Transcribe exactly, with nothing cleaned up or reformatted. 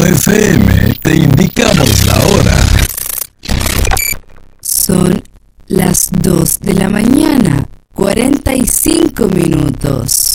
F M te indicamos la hora. Son las dos de la mañana, cuarenta y cinco minutos.